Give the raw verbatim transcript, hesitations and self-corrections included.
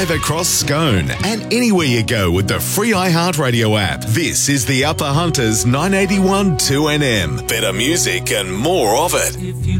live across Scone and anywhere you go with the free iHeartRadio app. This is the Upper Hunters nine eighty-one two N M. Better music and more of it.